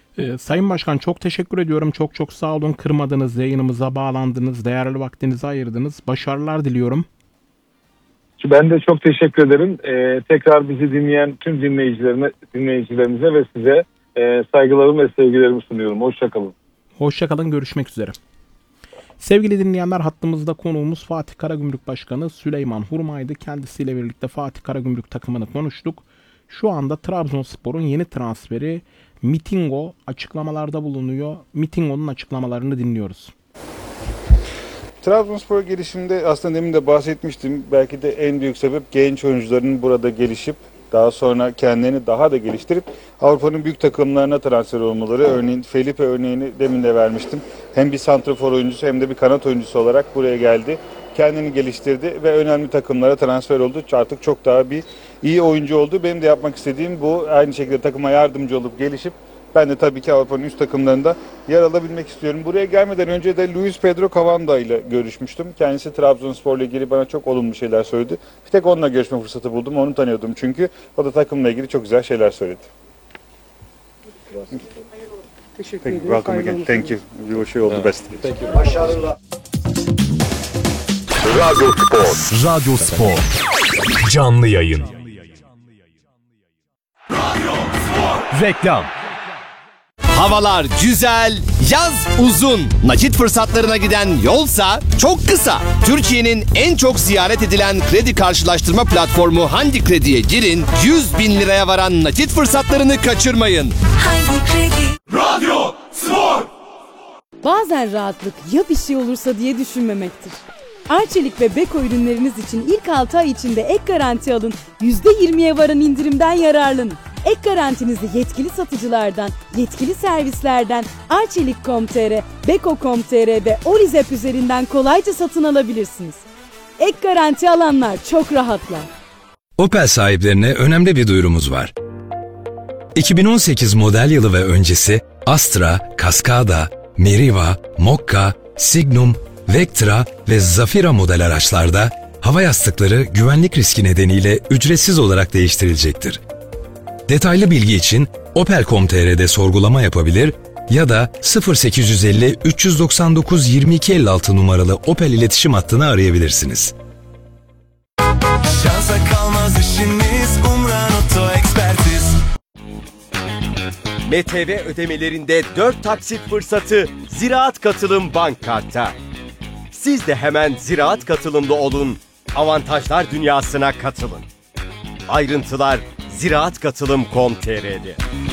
Sayın Başkan çok teşekkür ediyorum. Çok çok sağ olun. Kırmadınız, yayınımıza bağlandınız, değerli vaktinizi ayırdınız. Başarılar diliyorum. Ben de çok teşekkür ederim. Tekrar bizi dinleyen tüm dinleyicilerimize ve size saygılarımı ve sevgilerimi sunuyorum. Hoşçakalın. Hoşçakalın, görüşmek üzere. Sevgili dinleyenler, hattımızda konuğumuz Fatih Karagümrük Başkanı Süleyman Hurmay'dı. Kendisiyle birlikte Fatih Karagümrük takımını konuştuk. Şu anda Trabzonspor'un yeni transferi Mitingo açıklamalarda bulunuyor. Mitingo'nun açıklamalarını dinliyoruz. Trabzonspor gelişiminde aslında demin de bahsetmiştim. Belki de en büyük sebep genç oyuncuların burada gelişip daha sonra kendilerini daha da geliştirip Avrupa'nın büyük takımlarına transfer olmaları. Örneğin Felipe örneğini demin de vermiştim. Hem bir santrafor oyuncusu hem de bir kanat oyuncusu olarak buraya geldi. Kendini geliştirdi ve önemli takımlara transfer oldu. Artık çok daha bir iyi oyuncu oldu. Benim de yapmak istediğim bu. Aynı şekilde takıma yardımcı olup gelişip ben de tabii ki Avrupa'nın üst takımlarında yer alabilmek istiyorum. Buraya gelmeden önce de Luis Pedro Cavanda ile görüşmüştüm. Kendisi Trabzonspor'la ilgili bana çok olumlu şeyler söyledi. Bir tek onunla görüşme fırsatı buldum. Onu tanıyordum çünkü o da takımla ilgili çok güzel şeyler söyledi. Teşekkür ederim. Welcome again. Thank you. We wish you all the best. Thank you. Başarılar. Radyo Spor. Radyo Spor. Canlı yayın. Reklam. Havalar güzel, yaz uzun. Nakit fırsatlarına giden yolsa çok kısa. Türkiye'nin en çok ziyaret edilen kredi karşılaştırma platformu Handi Kredi'ye girin. 100 bin liraya varan nakit fırsatlarını kaçırmayın. Handi Kredi. Radyo Spor. Bazen rahatlık ya bir şey olursa diye düşünmemektir. Arçelik ve Beko ürünleriniz için ilk 6 ay içinde ek garanti alın. %20'ye varan indirimden yararlanın. Ek garantinizi yetkili satıcılardan, yetkili servislerden, Arçelik.com.tr, Beko.com.tr ve Olizep üzerinden kolayca satın alabilirsiniz. Ek garanti alanlar çok rahatlar. Opel sahiplerine önemli bir duyurumuz var. 2018 model yılı ve öncesi Astra, Cascada, Meriva, Mokka, Signum, Vectra ve Zafira model araçlarda hava yastıkları güvenlik riski nedeniyle ücretsiz olarak değiştirilecektir. Detaylı bilgi için Opel.com.tr'de sorgulama yapabilir ya da 0850 399 2256 numaralı Opel iletişim hattını arayabilirsiniz. Şansa kalmaz işiniz, Umran Oto Ekspertiz. MTV ödemelerinde 4 taksit fırsatı Ziraat Katılım Bank Kart'ta. Siz de hemen Ziraat Katılımlı olun, avantajlar dünyasına katılın. Ayrıntılar ziraatkatılım.com.tr'de.